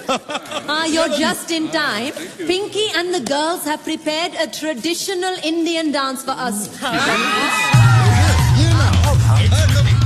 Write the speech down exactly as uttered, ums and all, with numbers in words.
Ah, you're just in time. Pinky and the girls have prepared a traditional Indian dance for us. You know.